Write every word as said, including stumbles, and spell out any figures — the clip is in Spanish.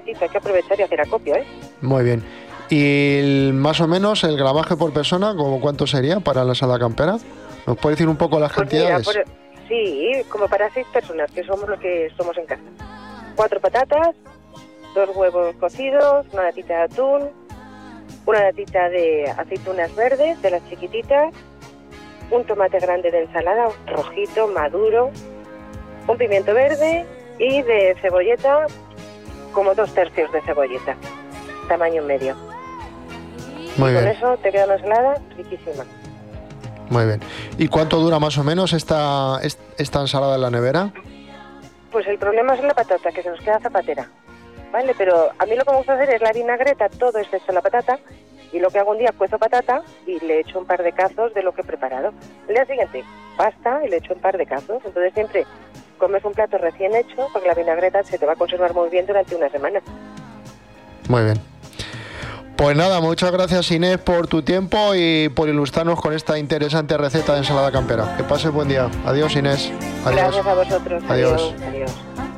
momentito, hay que aprovechar y hacer acopio, ¿eh? Muy bien. ¿Y el, más o menos el gramaje por persona, como cuánto sería para la ensalada campera? ¿Nos puede decir un poco las Pues mira, cantidades? por, sí, como para seis personas, que somos los que somos en casa. Cuatro patatas, dos huevos cocidos, una latita de atún, una latita de aceitunas verdes, de las chiquititas, un tomate grande de ensalada, rojito, maduro, un pimiento verde y de cebolleta, como dos tercios de cebolleta, tamaño medio. Muy y bien. Con eso te queda una ensalada riquísima. Muy bien. ¿Y cuánto dura más o menos esta, esta ensalada en la nevera? Pues el problema es la patata, que se nos queda zapatera, ¿vale? Pero a mí lo que me gusta hacer es la vinagreta, todo excepto la patata, y lo que hago un día, cuezo patata y le echo un par de cazos de lo que he preparado. El día siguiente, pasta y le echo un par de cazos. Entonces siempre comes un plato recién hecho, porque la vinagreta se te va a conservar muy bien durante una semana. Muy bien. Pues nada, muchas gracias Inés por tu tiempo y por ilustrarnos con esta interesante receta de ensalada campera. Que pases buen día. Adiós Inés. Adiós. Gracias a vosotros. Adiós. Adiós. Adiós.